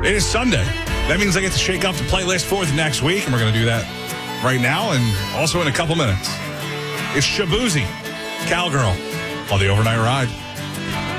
It is Sunday. That means I get to shake up the playlist for the next week, and we're going to do that right now and also in a couple minutes. It's Shaboozey, Cowgirl, on the Overnight Ride.